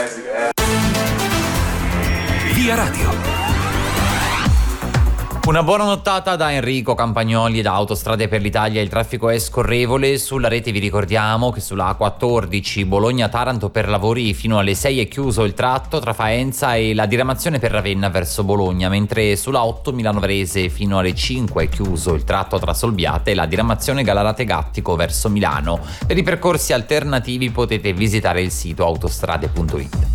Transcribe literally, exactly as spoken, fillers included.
Via Radio. Una buona nottata da Enrico Campagnoli e da Autostrade per l'Italia. Il traffico è scorrevole. Sulla rete vi ricordiamo che sulla A quattordici Bologna-Taranto per lavori fino alle sei è chiuso il tratto tra Faenza e la diramazione per Ravenna verso Bologna, mentre sulla otto Milano-Varese fino alle cinque è chiuso il tratto tra Solbiate e la diramazione Gallarate-Gattico verso Milano. Per i percorsi alternativi potete visitare il sito autostrade punto it.